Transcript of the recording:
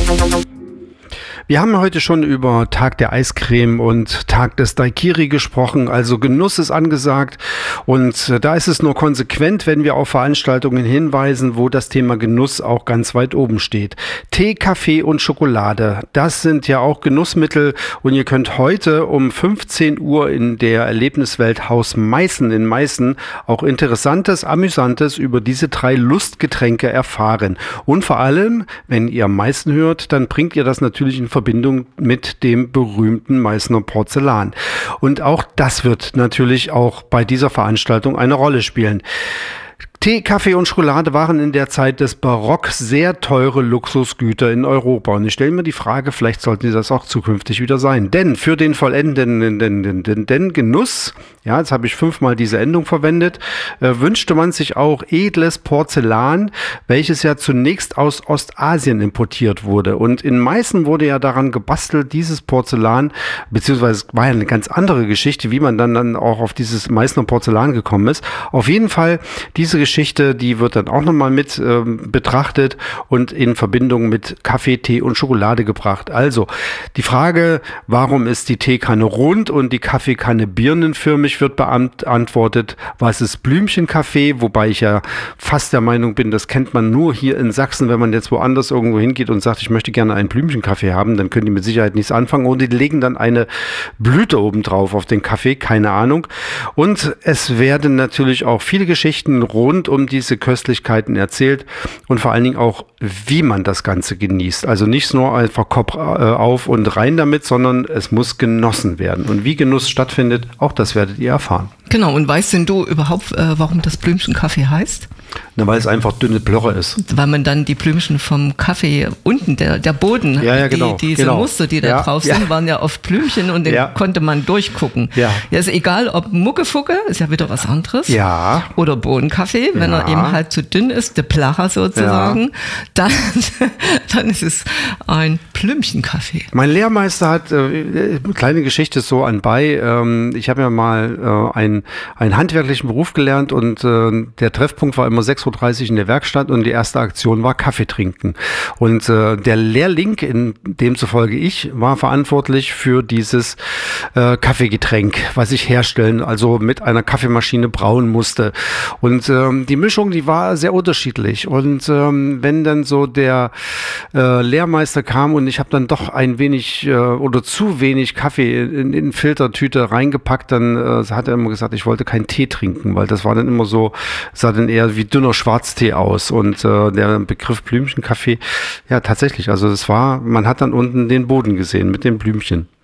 Wir haben heute schon über Tag der Eiscreme und Tag des Daiquiri gesprochen, also Genuss ist angesagt und da ist es nur konsequent, wenn wir auf Veranstaltungen hinweisen, wo das Thema Genuss auch ganz weit oben steht. Tee, Kaffee und Schokolade, das sind ja auch Genussmittel und ihr könnt heute um 15 Uhr in der Erlebniswelt Haus Meißen in Meißen auch Interessantes, Amüsantes über diese 3 Lustgetränke erfahren. Und vor allem, wenn ihr Meißen hört, dann bringt ihr das natürlich in Verbindung mit dem berühmten Meißner Porzellan. Und auch das wird natürlich auch bei dieser Veranstaltung eine Rolle spielen. Tee, Kaffee und Schokolade waren in der Zeit des Barock sehr teure Luxusgüter in Europa. Und ich stelle mir die Frage, vielleicht sollten sie das auch zukünftig wieder sein. Denn für den vollendenden Genuss, ja, jetzt habe ich 5-mal diese Endung verwendet, wünschte man sich auch edles Porzellan, welches ja zunächst aus Ostasien importiert wurde. Und in Meißen wurde ja daran gebastelt, dieses Porzellan, beziehungsweise es war ja eine ganz andere Geschichte, wie man dann auch auf dieses Meißner Porzellan gekommen ist. Auf jeden Fall, diese Geschichte, die wird dann auch nochmal mit betrachtet und in Verbindung mit Kaffee, Tee und Schokolade gebracht. Also die Frage, warum ist die Teekanne rund und die Kaffeekanne birnenförmig, wird beantwortet. Was ist Blümchenkaffee? Wobei ich ja fast der Meinung bin, das kennt man nur hier in Sachsen. Wenn man jetzt woanders irgendwo hingeht und sagt, ich möchte gerne einen Blümchenkaffee haben, dann können die mit Sicherheit nichts anfangen und die legen dann eine Blüte oben drauf auf den Kaffee, keine Ahnung. Und es werden natürlich auch viele Geschichten rund um diese Köstlichkeiten erzählt und vor allen Dingen auch, wie man das Ganze genießt. Also nicht nur einfach Kopf auf und rein damit, sondern es muss genossen werden. Und wie Genuss stattfindet, auch das werdet ihr erfahren. Genau, und weißt denn du überhaupt, warum das Blümchenkaffee heißt? Na, weil es einfach dünne Plörre ist. Weil man dann die Blümchen vom Kaffee unten, der Boden, diese Muster, die da drauf sind, waren ja oft Blümchen und den konnte man durchgucken. Ja, ist egal, ob Muckefucke, ist ja wieder was anderes, oder Bohnenkaffee, wenn er eben halt zu dünn ist, der Placher sozusagen, dann ist es ein Blümchenkaffee. Mein Lehrmeister hat, kleine Geschichte so anbei, ich habe ja mal einen handwerklichen Beruf gelernt und der Treffpunkt war immer 6:30 Uhr in der Werkstatt und die erste Aktion war Kaffee trinken. Und der Lehrling, in demzufolge ich, war verantwortlich für dieses Kaffeegetränk, was ich herstellen, also mit einer Kaffeemaschine brauen musste. Und die Mischung, die war sehr unterschiedlich. Und wenn dann so der Lehrmeister kam und ich habe dann doch ein wenig oder zu wenig Kaffee in Filtertüte reingepackt, dann hat er immer gesagt, ich wollte keinen Tee trinken, weil das war dann immer so, sah dann eher wie dünner Schwarztee aus und der Begriff Blümchenkaffee, ja tatsächlich, also das war, man hat dann unten den Boden gesehen mit den Blümchen.